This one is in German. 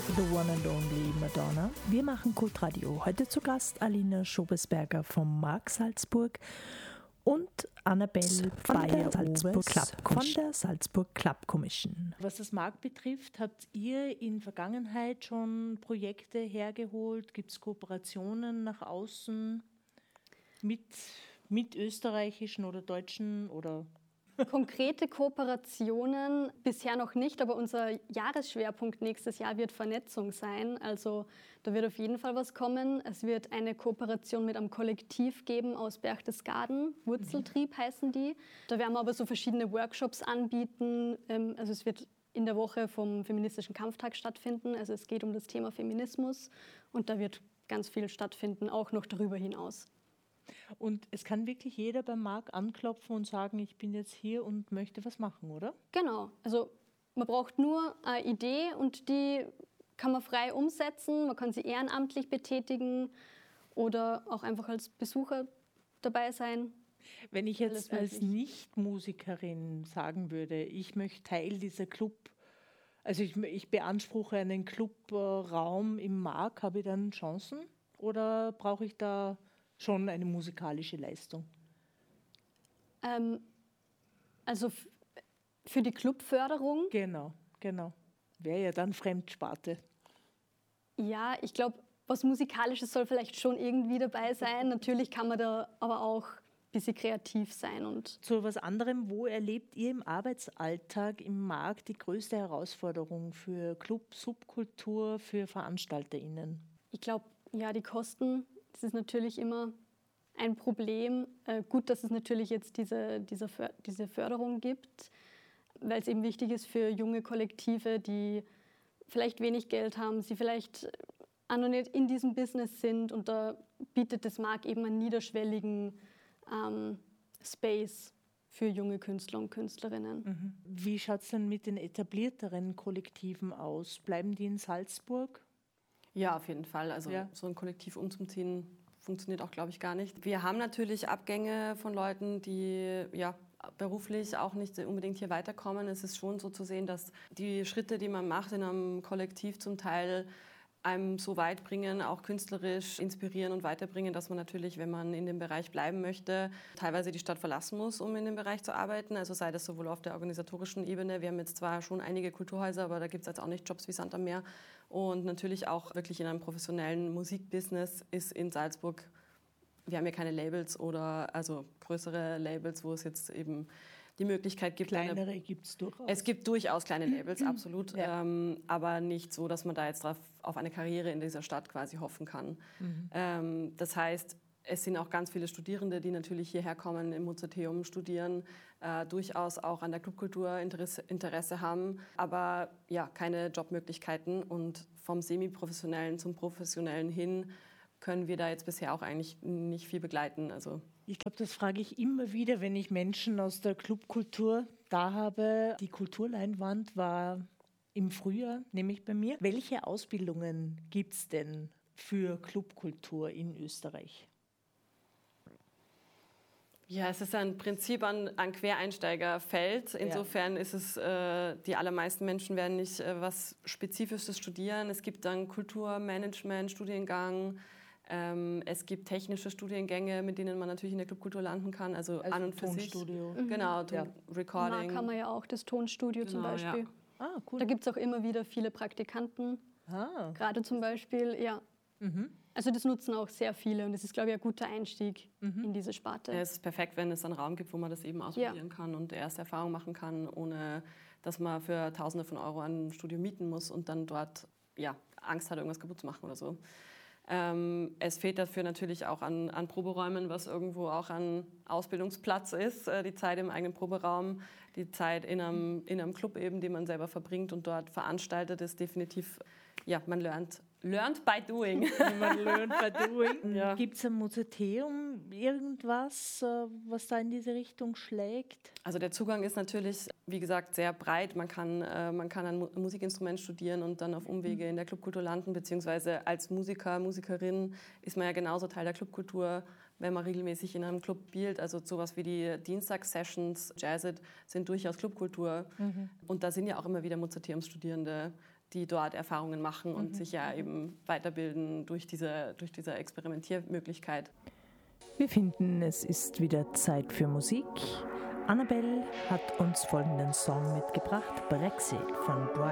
The One and Only Madonna. Wir machen Kultradio. Heute zu Gast Alina Schobesberger vom Mark Salzburg und Annabelle von der Salzburg Club Commission. Was das Mark betrifft, habt ihr in Vergangenheit schon Projekte hergeholt? Gibt es Kooperationen nach außen mit österreichischen oder deutschen oder... Konkrete Kooperationen bisher noch nicht, aber unser Jahresschwerpunkt nächstes Jahr wird Vernetzung sein. Also da wird auf jeden Fall was kommen. Es wird eine Kooperation mit einem Kollektiv geben aus Berchtesgaden, Wurzeltrieb heißen die. Da werden wir aber so verschiedene Workshops anbieten. Also es wird in der Woche vom Feministischen Kampftag stattfinden. Also es geht um das Thema Feminismus und da wird ganz viel stattfinden, auch noch darüber hinaus. Und es kann wirklich jeder beim Mark anklopfen und sagen, ich bin jetzt hier und möchte was machen, oder? Genau. Also man braucht nur eine Idee und die kann man frei umsetzen. Man kann sie ehrenamtlich betätigen oder auch einfach als Besucher dabei sein. Wenn ich jetzt als Nicht-Musikerin sagen würde, ich möchte Teil dieser Club, also ich beanspruche einen Clubraum im Mark, habe ich dann Chancen oder brauche ich da schon eine musikalische Leistung? Also für die Clubförderung? Genau. Wäre ja dann Fremdsparte. Ja, ich glaube, was Musikalisches soll vielleicht schon irgendwie dabei sein. Natürlich kann man da aber auch ein bisschen kreativ sein. Und zu was anderem, wo erlebt ihr im Arbeitsalltag im Markt die größte Herausforderung für Club, Subkultur, für VeranstalterInnen? Ich glaube, ja, die Kosten. Das ist natürlich immer ein Problem. Gut, dass es natürlich jetzt diese Förderung gibt, weil es eben wichtig ist für junge Kollektive, die vielleicht wenig Geld haben, sie vielleicht auch noch nicht in diesem Business sind. Und da bietet das Mark eben einen niederschwelligen Space für junge Künstler und Künstlerinnen. Wie schaut es denn mit den etablierteren Kollektiven aus? Bleiben die in Salzburg? Ja, auf jeden Fall. Also so ein Kollektiv umzuziehen, funktioniert auch, glaube ich, gar nicht. Wir haben natürlich Abgänge von Leuten, die beruflich auch nicht unbedingt hier weiterkommen. Es ist schon so zu sehen, dass die Schritte, die man macht in einem Kollektiv, zum Teil einem so weit bringen, auch künstlerisch inspirieren und weiterbringen, dass man natürlich, wenn man in dem Bereich bleiben möchte, teilweise die Stadt verlassen muss, um in dem Bereich zu arbeiten. Also sei das sowohl auf der organisatorischen Ebene. Wir haben jetzt zwar schon einige Kulturhäuser, aber da gibt es jetzt auch nicht Jobs wie Sand am Meer. Und natürlich auch wirklich in einem professionellen Musikbusiness ist in Salzburg, wir haben ja keine Labels oder also größere Labels, wo es jetzt eben die Möglichkeit gibt. Kleinere gibt es durchaus. Es gibt durchaus kleine Labels, absolut, aber nicht so, dass man da jetzt auf eine Karriere in dieser Stadt quasi hoffen kann. Das heißt, es sind auch ganz viele Studierende, die natürlich hierher kommen, im Mozarteum studieren, durchaus auch an der Clubkultur Interesse haben, aber ja, keine Jobmöglichkeiten und vom Semi-Professionellen zum Professionellen hin können wir da jetzt bisher auch eigentlich nicht viel begleiten. Also ich glaube, das frage ich immer wieder, wenn ich Menschen aus der Clubkultur da habe. Die Kulturleinwand war im Frühjahr, nämlich bei mir. Welche Ausbildungen gibt es denn für Clubkultur in Österreich? Ja, es ist ein Prinzip an Quereinsteigerfeld. Insofern ist es, die allermeisten Menschen werden nicht was Spezifisches studieren. Es gibt dann Kulturmanagement, Studiengang. Es gibt technische Studiengänge, mit denen man natürlich in der Clubkultur landen kann. Also an und für Tonstudio. Sich. Genau, Recording. Mark haben wir ja auch das Tonstudio zum Beispiel. Ja. Ah, cool. Da gibt es auch immer wieder viele Praktikanten. Gerade zum Beispiel, Also das nutzen auch sehr viele und das ist, glaube ich, ein guter Einstieg in diese Sparte. Ja, es ist perfekt, wenn es einen Raum gibt, wo man das eben ausprobieren kann und erste Erfahrungen machen kann, ohne dass man für Tausende von Euro ein Studio mieten muss und dann dort Angst hat, irgendwas kaputt zu machen oder so. Es fehlt dafür natürlich auch an Proberäumen, was irgendwo auch ein Ausbildungsplatz ist. Die Zeit im eigenen Proberaum, die Zeit in einem Club eben, die man selber verbringt und dort veranstaltet, ist definitiv, man lernt by doing. Man lernt by doing. Ja. Gibt es am Mozarteum irgendwas, was da in diese Richtung schlägt? Also der Zugang ist natürlich, wie gesagt, sehr breit. Man kann ein Musikinstrument studieren und dann auf Umwege in der Clubkultur landen, beziehungsweise als Musiker, Musikerin ist man ja genauso Teil der Clubkultur, wenn man regelmäßig in einem Club spielt. Also sowas wie die Dienstagssessions, Jazzit, sind durchaus Clubkultur. Und da sind ja auch immer wieder Mozarteumsstudierende, die dort Erfahrungen machen und sich ja eben weiterbilden durch diese Experimentiermöglichkeit. Wir finden, es ist wieder Zeit für Musik. Annabelle hat uns folgenden Song mitgebracht, Brexit von Brian.